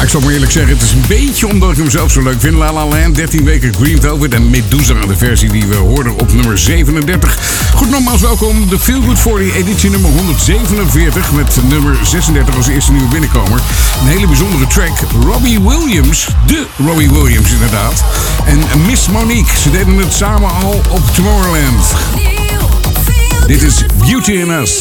ik zal maar eerlijk zeggen, het is een beetje omdat ik hem zelf zo leuk vind. La La Land, 13 weken Green Velvet en Medusa, de versie die we hoorden op nummer 37. Goed, nogmaals welkom. De Feel Good 40, editie nummer 147 met nummer 36 als eerste nieuwe binnenkomer. Een hele bijzondere track. Robbie Williams, de Robbie Williams inderdaad. En Miss Monique, ze deden het samen al op Tomorrowland. Dit is Beauty in Us.